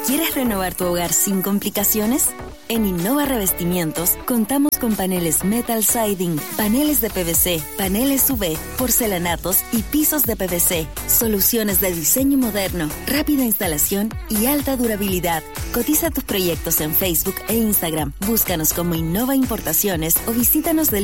¿Quieres renovar tu hogar sin complicaciones? En Innova Revestimientos contamos con paneles metal siding, paneles de PVC, paneles UV, porcelanatos y pisos de PVC. Soluciones de diseño moderno, rápida instalación y alta durabilidad. Cotiza tus proyectos en Facebook e Instagram. Búscanos como Innova Importaciones o visítanos del